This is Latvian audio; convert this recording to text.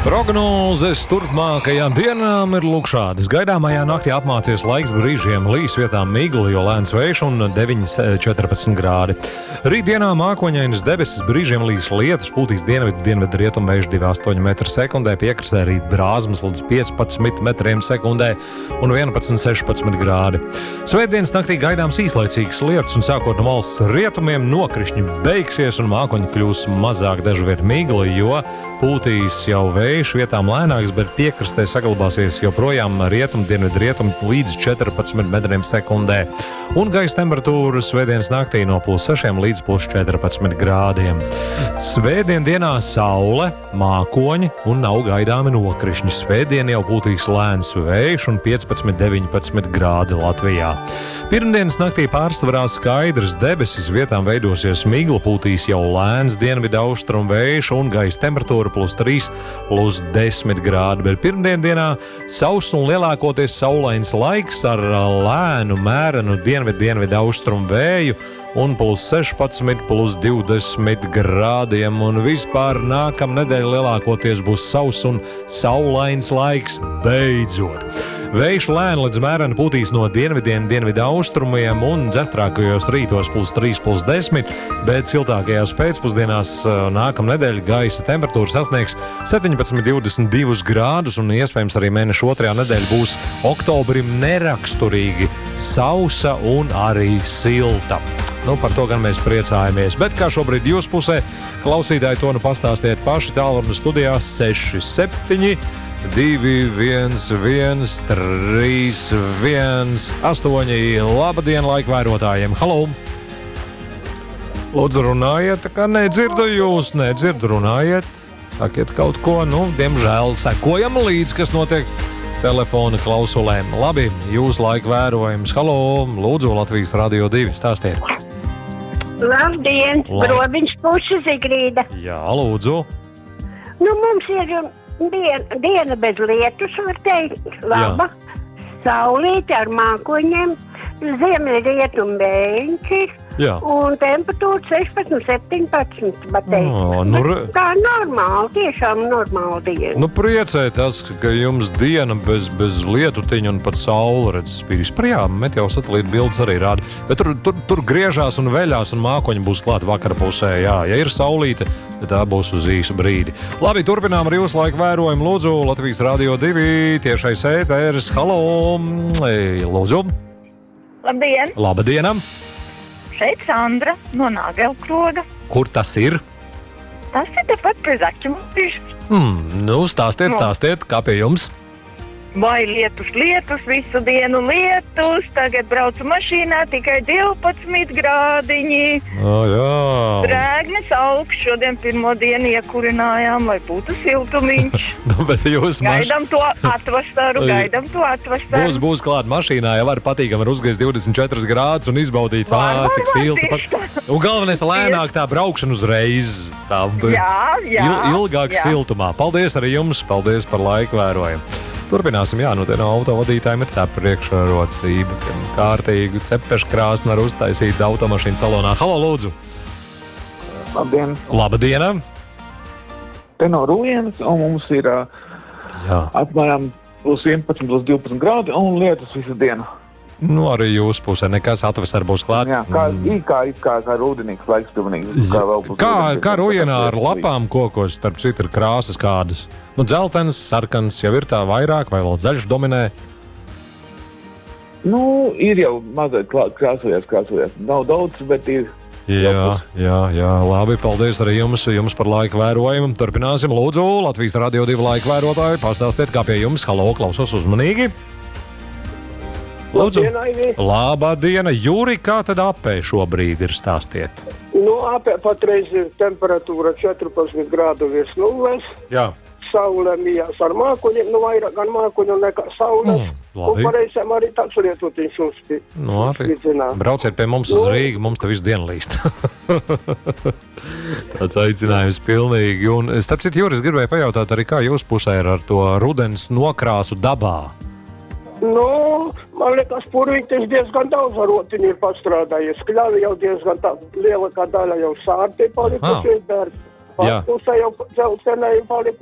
Prognozes turpmākajām dienām ir lūk šādas. Gaidāmajā naktī apmācies laiks, brīžiem līs, vietām migla, jo lēns vējš un 9,14 grādi. Rītdienā mākoņainas debesis, brīžiem līs lietus, pūtīs dienvidu rietumu vējš 2,8 m/sekundē, piekrastē rīt brāzmas līdz 15 m/sekundē un 11,16 grādi. Svētdienas naktī gaidāms īslaicīgs lietus un sākot no valsts rietumiem nokrišņi beigsies un mākoņi kļūs mazāk, dažviet migla, jo pūtīs jau vējš, vietām lēnāks, bet piekrastē saglabāsies joprojām dienvidu rietumu līdz 14 m/sekundē. Un gaisa temperatūra svētdienas naktī no +6 līdz +14 grādiem. Svētdien dienā saule, mākoņi un nav gaidāmi nokrišņi. Svētdien jau pūtīs lēns vējš un 15-19 grādi Latvijā. Pirmdienas naktī pārsvarā skaidrs debesis, vietām veidosies migla, pūtīs jau lēns dienvidu austrumu vējš un gaisa temperatūra +3, +10 grādi, bet pirmdienā sauss un lielākoties saulains laiks ar lēnu, mērenu dienvidu austrumu vēju un +16, +20 grādiem, un vispār nākamnedēļ lielākoties būs sauss un saulains laiks beidzot. Vējš lēni līdz mēreni pūtīs no dienvidu austrumiem un dzestrākajos rītos +3, +10, bet siltākajās pēcpusdienās nākamnedēļ gaisa temperatūra sasniegs 17-22 grādus, un iespējams arī mēneša otrajā nedēļa būs oktobrim neraksturīgi sausa un arī silta. Par to gan mēs priecājamies. Bet kā šobrīd jūs pusē, klausītāji, to pastāstiet paši tālruni studijā 67 211 318. Labdien, laika vērotājiem! Halo! Lūdzu, runājiet, kā nedzirdu jūs, runājiet. Sakiet kaut ko, diemžēl sekojam līdz, kas notiek telefona klausulēm. Labi, jūs laika vērojums. Halo! Lūdzu, Latvijas Radio 2, stāstiet! Labdien, Grobiņš puses Zigrīda. Jā, lūdzu. Mums ir diena bez lietus, var teikt. Laba. Saulīte ar mākoņiem, ziemeļrietumu vējš. Jā. Un temperatūra 16, 17. Tā normāli, tiešām normāla diena. Priecē tas, ka jums diena bez lietutiņa un pat saule redz spīd. Jā, meteosatelīta bildes arī rāda. Bet tur griežās un veļās un mākoņi būs klāt vakara pusē. Jā, ja ir saulīte, tad tā būs uz īsu brīdi. Labi, turpinām ar jūsu laiku vērojumu. Lūdzu, Latvijas Radio 2, tiešais ēteris. Halo! Lūdzu! Labdien! Labdienam! Šeit Sandra no Nāgelkroga. Kur tas ir? Tas ir tepat pie Zaķu. Stāstiet, kā pie jums? Vai lietus, visu dienu lietus. Tagad braucu mašīnā, tikai 12 grādiņi. Jā. Drēgnes augsts, šodien pirmo dienu iekurinājām, lai būtu siltumiņš. Bet jūs gaidām to atvasaru. Būs klāt mašīnā, ja var patīkam var uzgaist 24 grādus un izbaudīt, cik silta. Un galvenais lēnāk tā braukšana uzreiz. Jā. Ilgāk siltumā. Paldies arī jums, paldies par laiku vērojumu. Turpināsim, te no autovadītājiem ir tā priekšrocība, ka kārtīgu cepešu krāsni var uztaisīt automašīnu salonā. Halo, lūdzu! Labdien! Labdiena! Te no Rūjienas, un mums ir apmēram +11, +12 grādi un lietus visu dienu. Arī jūsu pusē nekas atvasar būs klāt. Jā, kā rūdenīgs laiks pilnīgi. Kā Rūjienā ar lapām kokos, starp citu ir krāsas kādas? Dzeltenas, sarkanas jau ir tā vairāk, vai vēl zaļš dominē? Ir jau mazliet krāsojās. Nav daudz, bet ir. Jā, labi, paldies arī jums par laika vērojumu. Turpināsim, lūdzu, Latvijas Radio 2 laika vērotāji, pastāstiet, kā pie jums. Halo, klausos uzmanīgi. Lūdzu. Labdiena, Jūri, kā tad apē šobrīd ir, stāstiet? Apē patreiz ir temperatūra 14 grādu virs nulles. Jā. Saule mījās ar mākoņiem, vairāk gan mākoņu nekā saules. Un pareizēm arī tāds lietutiņš uzspīdzinā. Brauciet pie mums uz Rīgu, mums te visu dienu līst. Tāds aicinājums pilnīgi. Un, starp citu, Jūris, gribēju pajautāt arī, kā jūs pusē ir ar to rudens nokrāsu dabā? Man liekas, purvītis diezgan daudz ar rotiņu ir pastrādājies. Kļavi jau diezgan liela daļa jau sārti palikušies, bet pārpusē jau dzeltenē palikušies.